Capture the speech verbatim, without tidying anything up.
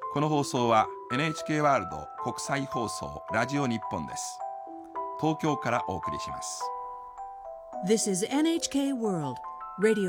この放送は エヌエイチケー ワールド国際放送ラジオ日本です。東京からお送りします。 This is エヌエイチケー World Radio